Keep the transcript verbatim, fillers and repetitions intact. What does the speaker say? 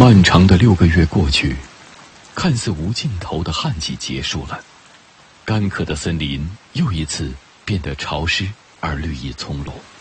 漫长的六个月过去，看似无尽头的旱季结束了，干渴的森林又一次变得潮湿而绿意葱茏。